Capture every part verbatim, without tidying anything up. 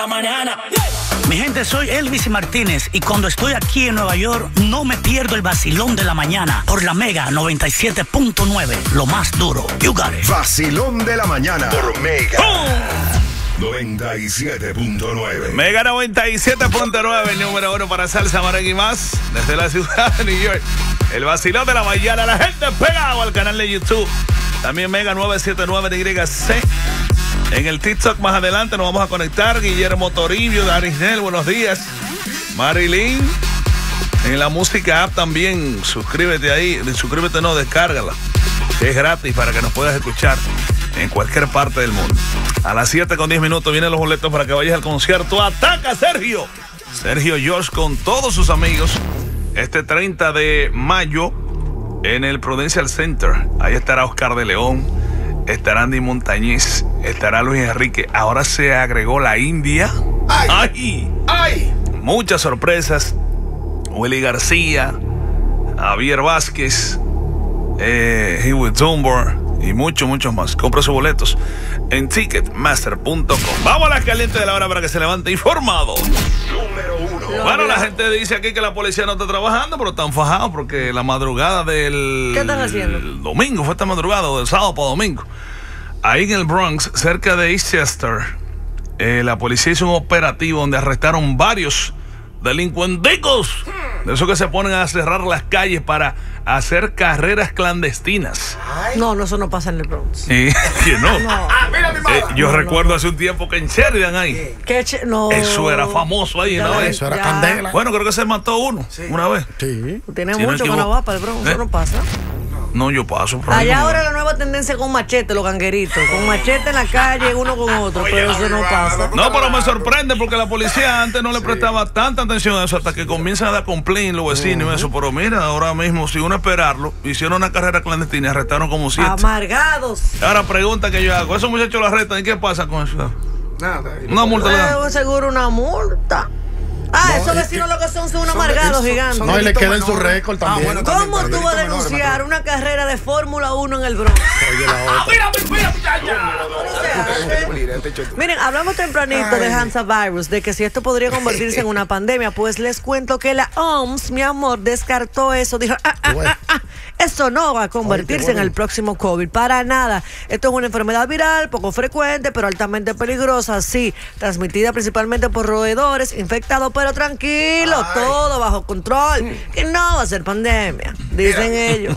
Mañana. Mi gente, soy Elvis Martínez y cuando estoy aquí en Nueva York no me pierdo el vacilón de la mañana por la Mega noventa y siete punto nueve, lo más duro. You got it. Vacilón de la mañana por Mega ¡Oh! noventa y siete punto nueve. Mega noventa y siete punto nueve, el número uno para salsa, merengue y más desde la ciudad de New York. El vacilón de la mañana, la gente pegado al canal de YouTube. También Mega novecientos setenta y nueve Y C. En el TikTok más adelante nos vamos a conectar. Guillermo Toribio, Darisnel, buenos días. Marilyn. En la música app también. Suscríbete ahí. Suscríbete, no, descárgala. Es gratis para que nos puedas escuchar en cualquier parte del mundo. A las siete con diez minutos vienen los boletos para que vayas al concierto. ¡Ataca, Sergio! Sergio George con todos sus amigos. Este treinta de mayo en el Prudential Center. Ahí estará Oscar de León. Estará Andy Montañez, estará Luis Enrique. Ahora se agregó la India. ¡Ay! ¡Ay! ¡Ay! Muchas sorpresas. Willy García, Javier Vázquez, eh, Hewitt Dunbar y muchos, muchos más. Compra sus boletos en ticketmaster punto com. Vamos a la caliente de la hora para que se levante informado. Número uno. Bueno, la gente dice aquí que la policía no está trabajando, pero están fajados porque la madrugada del... ¿Qué están haciendo? El domingo, fue esta madrugada, del sábado para domingo. Ahí en el Bronx, cerca de Eastchester, eh, la policía hizo un operativo donde arrestaron varios delincuenticos. De esos que se ponen a cerrar las calles para hacer carreras clandestinas. No, no, eso no pasa en el Bronx. Sí, que no. No. Ah, mira, mi eh, yo no, recuerdo no. hace un tiempo que en Sheridan ahí. ¿Qué che- no. Eso era famoso ahí, Ya, ¿no? Eso era ya. candela. Bueno, creo que se mató uno Sí. una vez. Sí. Tiene Si no mucho que equivoco. no va para el Bronx, ¿Eh? eso no pasa. No, yo paso por ahí. Allá como- ahora la nueva tendencia con machete, los gangueritos. Con machete en la calle, uno con otro, pero eso no pasa. No, pero me sorprende porque la policía antes no le prestaba tanta atención a eso hasta que comienzan a dar complaint los vecinos y eso. Pero mira, ahora mismo, si uno esperarlo, hicieron una carrera clandestina y arrestaron como siete. Amargados. Ahora pregunta que yo hago, esos muchachos lo arrestan ¿y qué pasa con eso? Nada. Una multa le dan. Eh, seguro una multa. Ah, esos vecinos lo que son son unos amargados gigantes. No, y le queda en su récord también. bueno, ¿Cómo también, tú vas a delito menor, denunciar Mateo. una carrera de Fórmula uno en el Bronx? Oye, la otra. Miren, hablamos tempranito de Hansavirus, de que si esto podría convertirse en una pandemia, pues les cuento que la O M S, mi amor, descartó eso. Dijo, ah, ah, ah, ah, eso no va a convertirse en el próximo COVID, para nada. Esto es una enfermedad viral, poco frecuente, pero altamente peligrosa, sí, transmitida principalmente por roedores infectados, pero tranquilo, Ay. todo bajo control, que no va a ser pandemia, dicen ellos.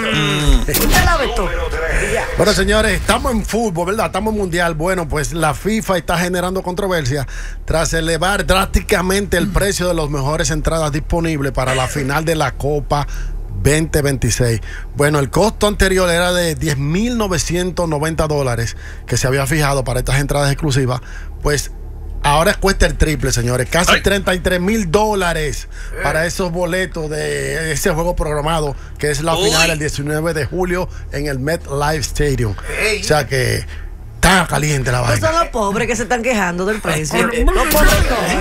Mm. Usted la ve todo. Bueno, señores, estamos en fútbol, ¿verdad? Estamos en mundial. Bueno, pues la FIFA está generando controversia tras elevar drásticamente el precio de las mejores entradas disponibles para la final de la Copa veinte veintiséis. Bueno, el costo anterior era de diez mil novecientos noventa dólares que se había fijado para estas entradas exclusivas. Pues ahora cuesta el triple, señores. Casi Ay. treinta y tres mil dólares para esos boletos de ese juego programado, que es la Uy. final el diecinueve de julio en el MetLife Stadium. O sea que está caliente la Pues vaina. son los pobres que se están quejando del precio. Los pobres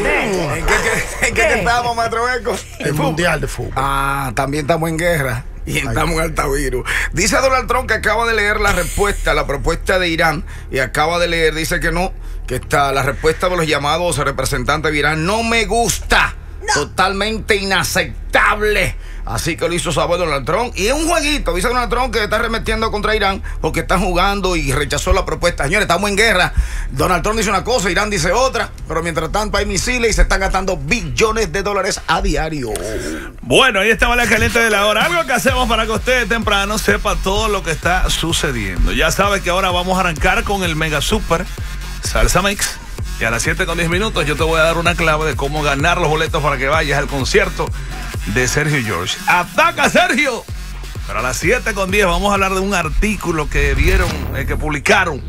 ¿En qué, qué, en qué ¿Qué? estamos, maestro Eco? El mundial de fútbol. Ah, también estamos en guerra y estamos en altavirus. Dice Donald Trump que acaba de leer la respuesta, la propuesta de Irán, y acaba de leer, dice que no, que está la respuesta de los llamados representantes de Irán no me gusta, totalmente inaceptable. Así que lo hizo saber Donald Trump. Y es un jueguito, dice Donald Trump, que está arremetiendo contra Irán porque están jugando y rechazó la propuesta. Señores, estamos en guerra. Donald Trump dice una cosa, Irán dice otra, pero mientras tanto hay misiles y se están gastando billones de dólares a diario. Bueno, ahí estaba la caliente de la hora. Algo que hacemos para que usted temprano sepa todo lo que está sucediendo. Ya sabe que ahora vamos a arrancar con el Mega Super Salsa Mix. Y a las siete con diez minutos yo te voy a dar una clave de cómo ganar los boletos para que vayas al concierto de Sergio George. ¡Ataca, Sergio! Pero a las siete con diez vamos a hablar de un artículo que dieron, eh, que publicaron,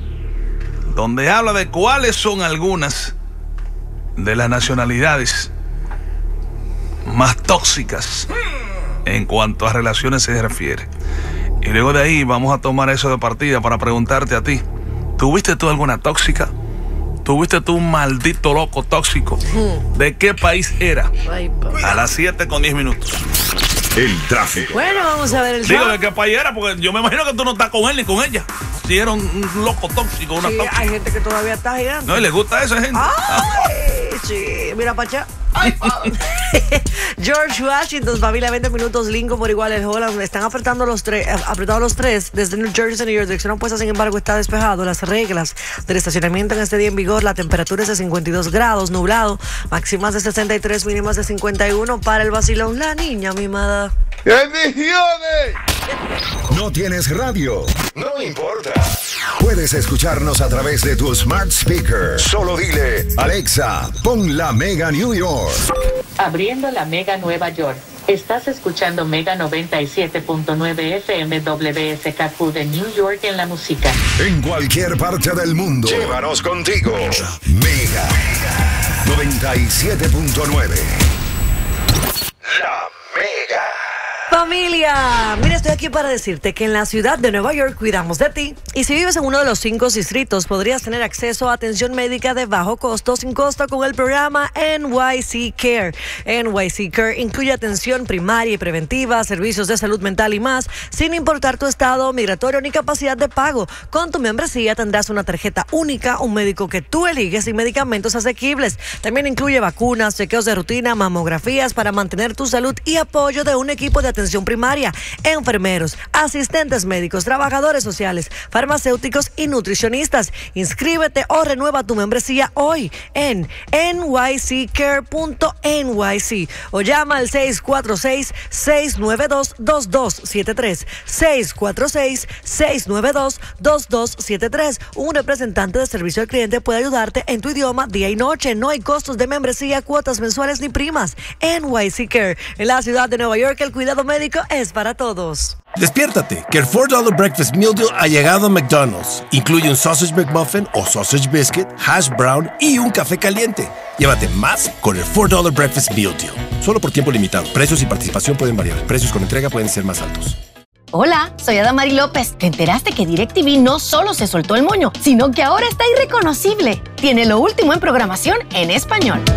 donde habla de cuáles son algunas de las nacionalidades más tóxicas en cuanto a relaciones se refiere. Y luego de ahí vamos a tomar eso de partida para preguntarte a ti, ¿tuviste tú alguna tóxica? ¿Tuviste tú un maldito loco tóxico? ¿De qué país era? Ay, pa. A las siete con diez minutos. El tráfico. Bueno, vamos a ver el Digo, show. de qué país era, porque yo me imagino que tú no estás con él ni con ella. Si era un, un loco tóxico, una Sí, tóxica. hay gente que todavía está gigante. No, y le gusta a esa gente. Ay, sí, mira para allá. George Washington, familia, veinte minutos, Lincoln por igual, el Holland, están apretando los tres, apretados los tres, desde New Jersey a New York, dirección opuesta, sin embargo, está despejado. Las reglas del estacionamiento en este día en vigor, la temperatura es de cincuenta y dos grados, nublado, máximas de sesenta y tres, mínimas de cincuenta y uno para el vacilón, la niña mimada. ¡Bendiciones! ¿No tienes radio? No importa. Puedes escucharnos a través de tu smart speaker. Solo dile, Alexa, pon la Mega New York. Abriendo la Mega Nueva York. Estás escuchando Mega noventa y siete punto nueve F M W S K Q de New York en la música. En cualquier parte del mundo. Llévanos contigo. Mega noventa y siete punto nueve. La Mega. Familia, mira, estoy aquí para decirte que en la ciudad de Nueva York cuidamos de ti. Y si vives en uno de los cinco distritos, podrías tener acceso a atención médica de bajo costo, sin costo, con el programa N Y C Care. N Y C Care incluye atención primaria y preventiva, servicios de salud mental y más, sin importar tu estado migratorio ni capacidad de pago. Con tu membresía tendrás una tarjeta única, un médico que tú eliges y medicamentos asequibles. También incluye vacunas, chequeos de rutina, mamografías para mantener tu salud y apoyo de un equipo de atención primaria, enfermeros, asistentes médicos, trabajadores sociales, farmacéuticos y nutricionistas. Inscríbete o renueva tu membresía hoy en N Y C care punto N Y C o llama al seis cuatro seis, seis nueve dos, dos dos siete tres, seis cuatro seis, seis nueve dos, dos dos siete tres. Un representante de servicio al cliente puede ayudarte en tu idioma día y noche. No hay costos de membresía, cuotas mensuales ni primas. N Y C Care, en la ciudad de Nueva York, el cuidado médico es para todos. Despiértate, que el four dollar Breakfast Meal Deal ha llegado a McDonald's. Incluye un Sausage McMuffin o Sausage Biscuit, Hash Brown y un café caliente. Llévate más con el four dollar Breakfast Meal Deal. Solo por tiempo limitado. Precios y participación pueden variar. Precios con entrega pueden ser más altos. Hola, soy Adamari López. ¿Te enteraste que DirecTV no solo se soltó el moño, sino que ahora está irreconocible? Tiene lo último en programación en español.